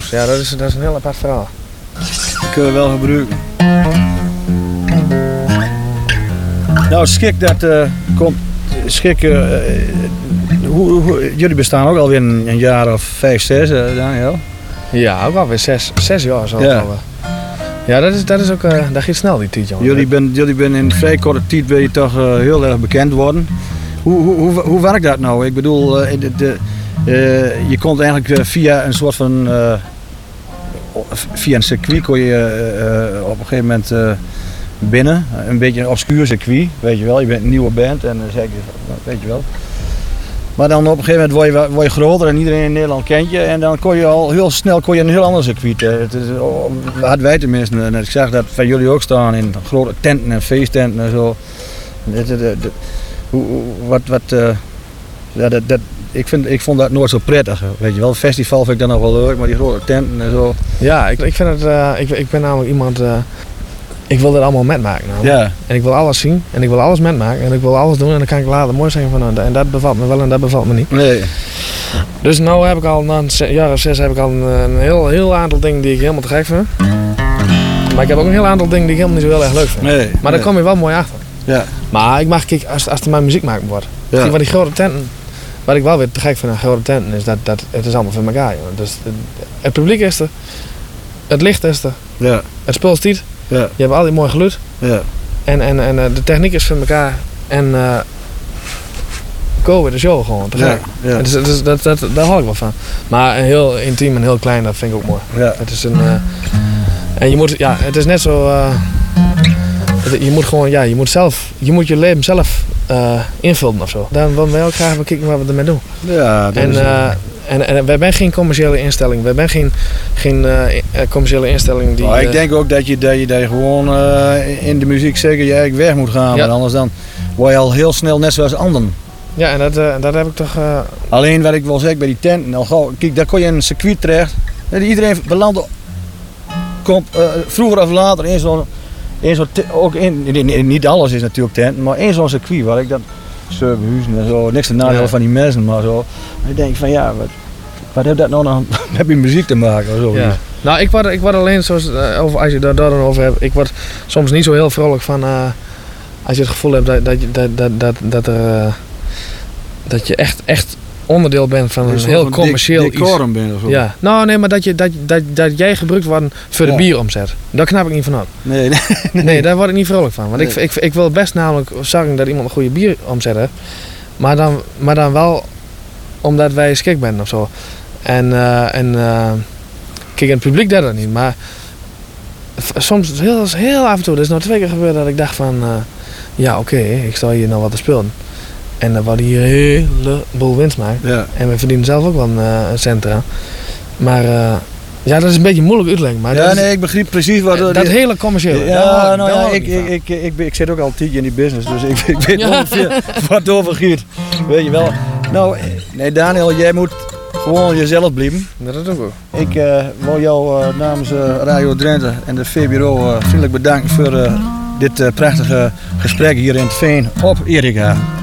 drums. Ja, dat is een heel apart verhaal. Dat kunnen we wel gebruiken. Nou, schik dat komt. Schik. Jullie bestaan ook alweer een jaar of 5, 6, Daniel? Ja, ook alweer 6 jaar zo. Ja. Ja, dat is ook. Dat gaat snel die tijd, jongen. Jullie ben in vrij korte tijd ben je toch heel erg bekend worden. Hoe werkt dat nou? Ik bedoel, je komt eigenlijk via een soort van. Via een circuit kon je op een gegeven moment binnen. Een beetje een obscuur circuit, weet je wel. Je bent een nieuwe band en zeker, weet je wel. Maar dan op een gegeven moment word je groter en iedereen in Nederland kent je. En dan kon je al heel snel een heel ander circuit. Hadden wij tenminste. En ik zag dat van jullie ook staan in grote tenten en feesttenten en zo. Ik vond dat nooit zo prettig, weet je wel. Het festival vind ik dan nog wel leuk, maar die grote tenten en zo. Ja, ik vind het. Ik ben namelijk iemand. Ik wil dit allemaal metmaken. Ja. En ik wil alles zien en ik wil alles metmaken en ik wil alles doen en dan kan ik later mooi zeggen van en dat bevalt me wel en dat bevalt me niet. Nee. Dus nu heb ik al na een jaar of 6 heb ik al een heel aantal dingen die ik helemaal te gek vind. Maar ik heb ook een heel aantal dingen die ik helemaal niet zo heel erg leuk vind. Nee. Maar daar kom je wel mooi achter. Ja. Maar ik mag kijken als er maar muziek maken wordt. Ja. Van die grote tenten. Wat ik wel weer te gek vind aan grote tenten is dat het is allemaal voor elkaar. Jongen. Dus het publiek is er, het licht is er, Ja. het spul is niet. Ja. Je hebt al die mooie geluid. Ja. En de techniek is voor elkaar. En go with the show gewoon. Te gek. Ja. Ja. Dus daar hou ik wel van. Maar heel intiem en heel klein, dat vind ik ook mooi. Ja. Het is een. En je moet, ja, het is net zo. Je moet gewoon, ja, je moet je leven zelf invullen of zo. Dan willen wij ook graag kijken wat we ermee doen. Ja, dat en wij zijn geen commerciële instelling. Wij zijn geen commerciële instelling die. Ik denk ook dat je gewoon in de muziek zeker je eigen weg moet gaan. Ja. Want anders dan word je al heel snel net zoals anderen. Ja, en dat heb ik toch. Alleen wat ik wil zeggen bij die tenten. Kijk, daar kon je in een circuit terecht. Iedereen belandt. Komt vroeger of later in zo'n. Ook niet alles is natuurlijk tent, maar één zo'n circuit waar ik dat serviehuizen en zo, niks te nadelen van die mensen, maar zo. En ik denk van ja, wat heeft dat nou dan met je muziek te maken of zo? Ja. Nou, ik word alleen zoals als je daar dan over hebt, ik word soms niet zo heel vrolijk van als je het gevoel hebt dat je echt onderdeel bent van een heel commercieel decorum bent of zo. Ja. Nou nee, maar dat jij gebruikt wordt voor de bieromzet. Daar knap ik niet van op. Nee, daar word ik niet vrolijk van. Want ik wil best namelijk zorgen dat iemand een goede bieromzet heeft. Maar dan wel omdat wij schik zijn of zo. En kijk, in het publiek dat niet. Maar soms heel af en toe, er is nog 2 keer gebeurd dat ik dacht van ja oké, ik sta hier nou wat te spelen. En dan wordt hier een heleboel winst maken. Ja. En we verdienen zelf ook wel een cent eraan. Maar ja, dat is een beetje moeilijk uitleggen. Maar ja, ik begrijp precies wat... Dat hele commerciële. Ja, ik zit ook al 10 jaar in die business, dus ik weet ongeveer wat het over gaat. Weet je wel. Nou, nee Daniel, jij moet gewoon jezelf blijven. Dat is ook. Ik wil jou namens Radio Drenthe en de VBRO vriendelijk bedanken voor dit prachtige gesprek hier in het Veen op Erika.